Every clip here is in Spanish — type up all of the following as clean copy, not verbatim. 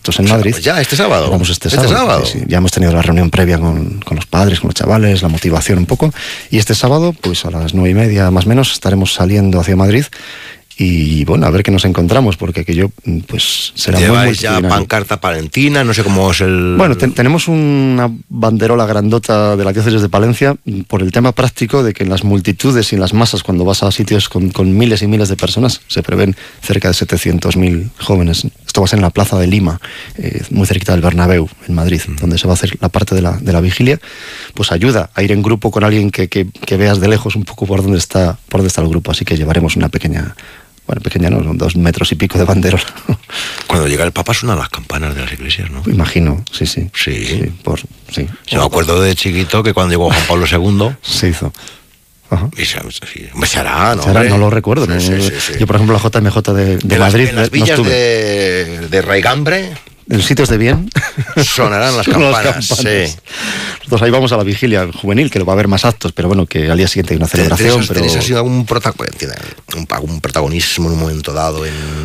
actos en Madrid. Ya, este sábado. Vamos este sábado. Sí. Ya hemos tenido la reunión previa con los padres, con los chavales, la motivación un poco. Y este sábado, pues a las 9:30 más o menos, estaremos saliendo hacia Madrid. Y bueno, a ver qué nos encontramos, porque aquello pues será muy multitudinario. Ya pancarta palentina, no sé cómo es el... Bueno, tenemos una banderola grandota de la diócesis de Palencia por el tema práctico de que en las multitudes y en las masas, cuando vas a sitios con miles y miles de personas, se prevén cerca de 700.000 jóvenes. Esto va a ser en la plaza de Lima, muy cerquita del Bernabéu, en Madrid, donde se va a hacer la parte de la vigilia. Pues ayuda a ir en grupo con alguien que veas de lejos un poco por dónde está el grupo. Así que llevaremos una pequeña... Bueno, pequeña no, son 2 metros y pico de banderola. Cuando llega el Papa suenan las campanas de las iglesias, ¿no? Imagino, sí. Sí. Sí. Yo me acuerdo de chiquito que cuando llegó Juan Pablo II... Se hizo. Ajá. Y se hará, ¿no? No lo recuerdo. Sí. Yo, por ejemplo, la JMJ de Madrid... En las villas de Raigambre... En sitios de bien sonarán las campanas. Sí. Nosotros ahí vamos a la vigilia juvenil, que va a haber más actos, pero bueno, que al día siguiente hay una celebración. ¿Tenéis así algún protagonismo en un momento dado?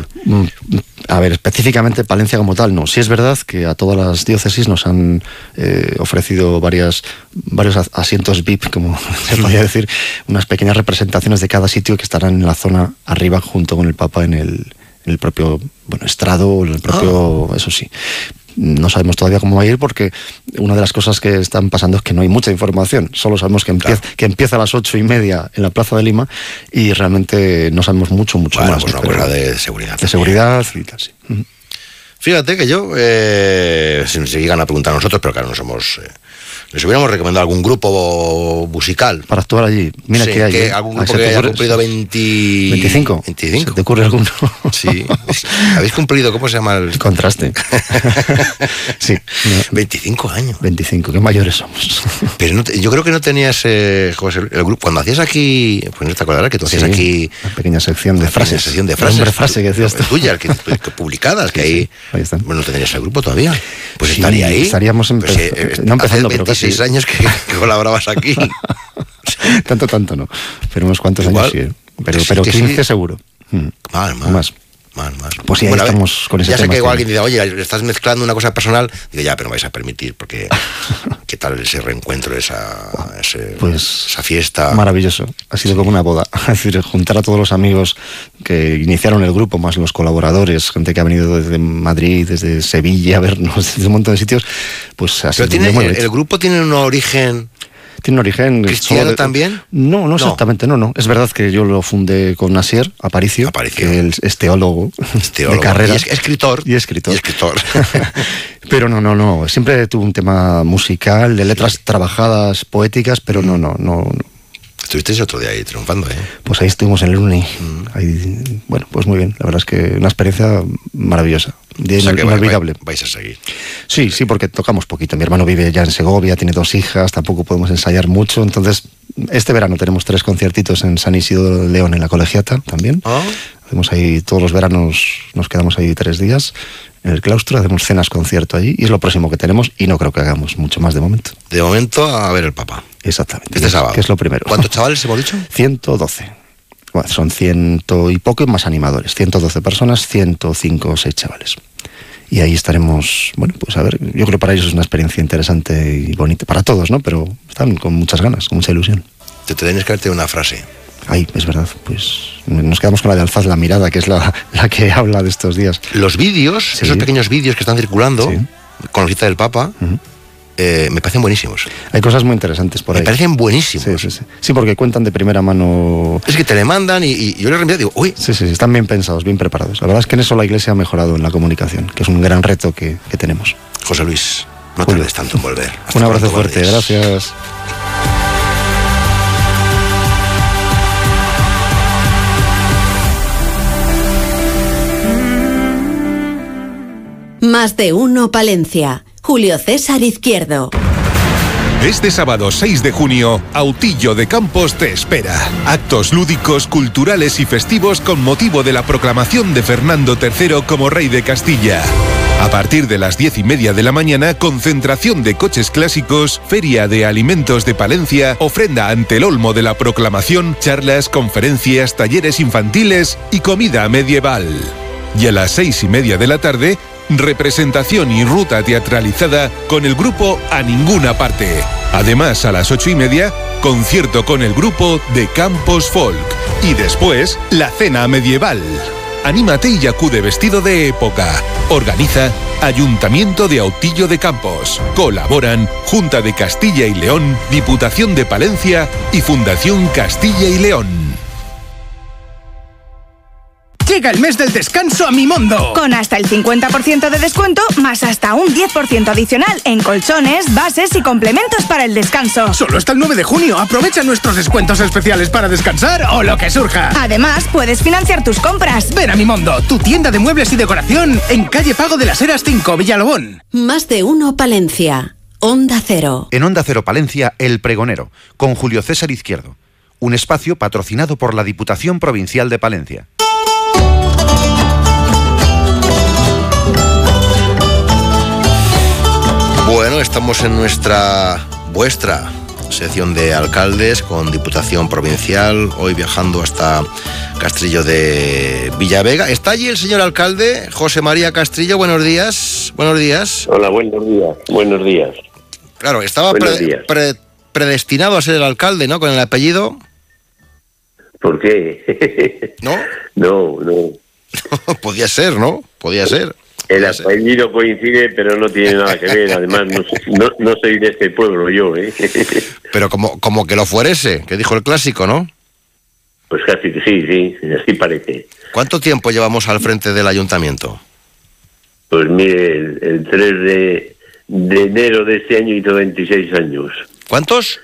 A ver, específicamente Palencia como tal, no. Sí es verdad que a todas las diócesis nos han ofrecido varios asientos VIP, como se podría decir, unas pequeñas representaciones de cada sitio que estarán en la zona arriba junto con el Papa en el propio estrado, eso sí. No sabemos todavía cómo va a ir, porque una de las cosas que están pasando es que no hay mucha información. Solo sabemos que empieza a las 8:30 en la Plaza de Lima, y realmente no sabemos mucho más. Pues una cosa de seguridad. De seguridad y tal, sí. Fíjate que yo, si nos llegan a preguntar a nosotros, pero claro, no somos... les hubiéramos recomendado algún grupo musical para actuar allí. Mira, sí, que hay algún grupo que haya cumplido 25. ¿Se te ocurre alguno? Sí. ¿Habéis cumplido? ¿Cómo se llama el...? Contraste. Sí. 25 años. 25, qué mayores somos. Pero yo creo que no tenías, José, el grupo, cuando hacías aquí, pues no te acordarás que tú hacías aquí... Una pequeña sección de frases. Nombre frase que decías tú. Tuya, que publicadas, que ahí están. Bueno, no tendrías el grupo todavía. Pues sí, estaría ahí. Estaríamos no empezando, pero casi. 6 años que colaborabas aquí. tanto no, pero unos cuantos años sí, pero 15 sí. Seguro. Más. Pues sí, ahí estamos con ese tema. Ya sé que igual alguien dice, oye, estás mezclando una cosa personal. Digo, ya, pero no vais a permitir, porque ¿qué tal ese reencuentro, esa fiesta? Maravilloso, ha sido como una boda. Es decir, juntar a todos los amigos que iniciaron el grupo, más los colaboradores, gente que ha venido desde Madrid, desde Sevilla, a vernos, desde un montón de sitios, pues así. Pero el grupo tiene un origen... ¿Tiene un origen cristiano también? No exactamente, no. Es verdad que yo lo fundé con Asier Aparicio. Que es teólogo de carrera. Y escritor. Pero no. Siempre tuvo un tema musical, de letras trabajadas, poéticas, pero no. Estuvisteis otro día ahí triunfando, ¿eh? Pues ahí estuvimos en el Uni. Ahí, bueno, pues muy bien. La verdad es que una experiencia maravillosa. Inolvidable. Vais a seguir. Sí, porque tocamos poquito. Mi hermano vive ya en Segovia, tiene 2 hijas, tampoco podemos ensayar mucho. Entonces, este verano tenemos 3 conciertitos en San Isidro de León, en la Colegiata también. Hacemos ahí todos los veranos, nos quedamos ahí 3 días en el claustro, hacemos cenas, concierto allí, y es lo próximo que tenemos, y no creo que hagamos mucho más de momento. De momento, a ver el Papa. Exactamente. Este sábado. Que es lo primero. ¿Cuántos chavales hemos dicho? 112. Bueno, son 100 y poco más animadores. 112 personas, 105 o 6 chavales. Y ahí estaremos, bueno, pues a ver, yo creo que para ellos es una experiencia interesante y bonita. Para todos, ¿no? Pero están con muchas ganas, con mucha ilusión. Te tienes que darte una frase. Ay, es verdad, pues nos quedamos con la de alzad la mirada, que es la que habla de estos días. Los vídeos, sí. Esos pequeños vídeos que están circulando, sí, con la visita del Papa, me parecen buenísimos. Hay cosas muy interesantes por ahí. Me parecen buenísimos. Sí, porque cuentan de primera mano. Es que te le mandan y yo les reenvío y digo, uy. Sí, están bien pensados, bien preparados. La verdad es que en eso la Iglesia ha mejorado en la comunicación, que es un gran reto que tenemos. José Luis, no tardes tanto en volver. Un abrazo fuerte, gracias. Más de uno Palencia. Julio César Izquierdo. Este sábado 6 de junio, Autillo de Campos te espera. Actos lúdicos, culturales y festivos con motivo de la proclamación de Fernando III como rey de Castilla. A partir de las 10:30 de la mañana, concentración de coches clásicos, feria de alimentos de Palencia, ofrenda ante el olmo de la proclamación, charlas, conferencias, talleres infantiles y comida medieval. Y a las 6:30 de la tarde, representación y ruta teatralizada con el grupo A Ninguna Parte. Además, a las 8:30, concierto con el grupo de Campos Folk. Y después, la cena medieval. Anímate y acude vestido de época. Organiza Ayuntamiento de Autillo de Campos. Colaboran Junta de Castilla y León, Diputación de Palencia y Fundación Castilla y León. Llega el mes del descanso a Mimondo. Con hasta el 50% de descuento, más hasta un 10% adicional en colchones, bases y complementos para el descanso. Solo hasta el 9 de junio. Aprovecha nuestros descuentos especiales para descansar o lo que surja. Además, puedes financiar tus compras. Ven a Mimondo, tu tienda de muebles y decoración en calle Pago de las Heras 5, Villalobón. Más de uno Palencia. Onda Cero. En Onda Cero Palencia, El Pregonero, con Julio César Izquierdo. Un espacio patrocinado por la Diputación Provincial de Palencia. Bueno, estamos en vuestra sección de alcaldes con Diputación Provincial, hoy viajando hasta Castrillo de Villavega. ¿Está allí el señor alcalde, José María Castrillo? Buenos días. Buenos días. Hola, buenos días. Buenos días. Claro, estaba predestinado a ser el alcalde, ¿no? Con el apellido. ¿Por qué? ¿No? No. Podía ser, ¿no? Podía ser. El apellido coincide, pero no tiene nada que ver. Además, no soy de este pueblo yo, ¿eh? Pero como que lo fuerese, que dijo el clásico, ¿no? Pues casi que sí, así parece. ¿Cuánto tiempo llevamos al frente del ayuntamiento? Pues mire, el 3 de enero de este año hizo 26 años. ¿Cuántos?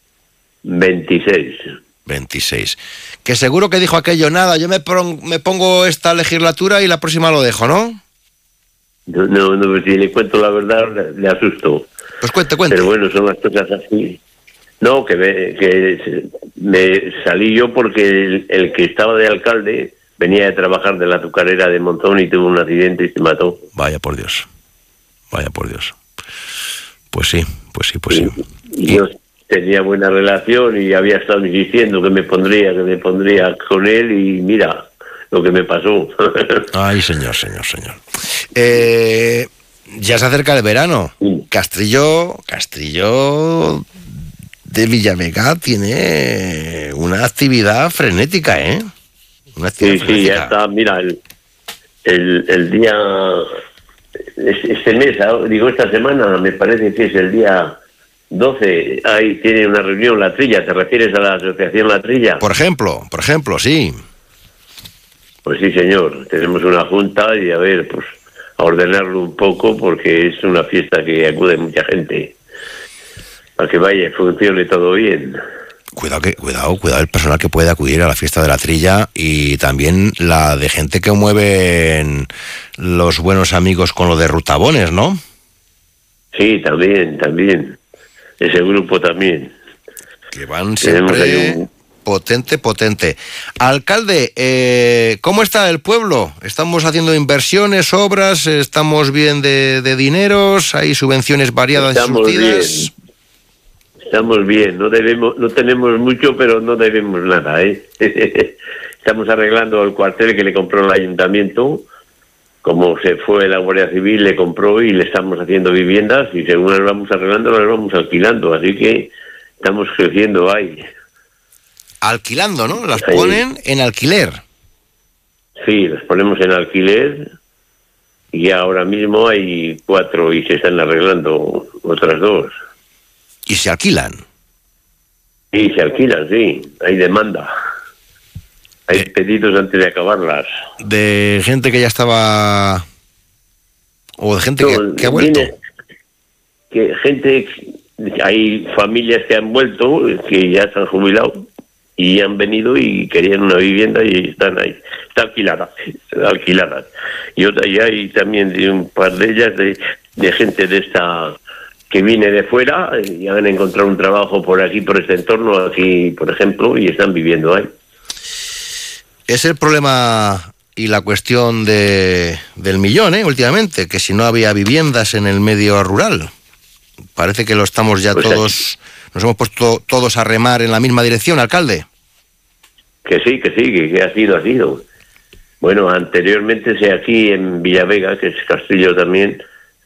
26. 26. Que seguro que dijo aquello, nada, yo me pongo esta legislatura y la próxima lo dejo, ¿no? No, pues si le cuento la verdad, le asusto. Pues cuente. Pero bueno, son las cosas así. No, que me salí yo porque el que estaba de alcalde venía de trabajar de la azucarera de Monzón y tuvo un accidente y se mató. Vaya por Dios. Pues sí. Y yo tenía buena relación y había estado insistiendo que me pondría con él y mira lo que me pasó. Ay, señor. Ya se acerca el verano. Sí. Castrillo de Villavega tiene una actividad frenética, ¿eh? Sí, ya está. Mira, el día... Este mes, esta semana, me parece que es el día 12, ahí tiene una reunión La Trilla. ¿Te refieres a la asociación La Trilla? Por ejemplo, sí. Pues sí, señor. Tenemos una junta y a ver, pues a ordenarlo un poco porque es una fiesta que acude mucha gente. Para que vaya, funcione todo bien. Cuidado el personal que puede acudir a la fiesta de La Trilla y también la de gente que mueven los buenos amigos con lo de Rutabones, ¿no? Sí, también. Ese grupo también. Que van siempre potente. Alcalde, ¿cómo está el pueblo? ¿Estamos haciendo inversiones, obras? ¿Estamos bien de dineros? ¿Hay subvenciones variadas y surtidas? Estamos bien, no tenemos mucho, pero no debemos nada, ¿eh? Estamos arreglando el cuartel que le compró el ayuntamiento. Como se fue la Guardia Civil, le compró y le estamos haciendo viviendas y según las vamos arreglando, las vamos alquilando. Así que estamos creciendo ahí. Alquilando, ¿no? Las ponen en alquiler. Sí, las ponemos en alquiler y ahora mismo hay 4 y se están arreglando otras 2. ¿Y se alquilan? Sí, se alquilan, sí. Hay demanda. Hay pedidos antes de acabarlas. ¿De gente que ya estaba... o de gente que ha vuelto? Hay familias que han vuelto, que ya se han jubilado y han venido y querían una vivienda y están ahí. Está alquiladas. Y hay también de un par de ellas de gente de esta... que viene de fuera y han encontrado un trabajo por aquí, por este entorno, aquí, por ejemplo, y están viviendo ahí. Es el problema y la cuestión del millón, últimamente, que si no había viviendas en el medio rural. Parece que lo estamos ya pues todos, nos hemos puesto todos a remar en la misma dirección, alcalde. Que sí, que ha sido. Bueno, anteriormente, aquí en Villavega, que es Castillo también,